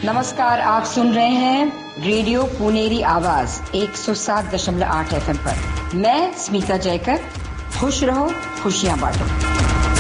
नमस्कार, आप सुन रहे हैं रेडियो पुनेरी आवाज 107.8 FM पर। मैं स्मिता जयकर। खुश रहो, खुशियां बांटो।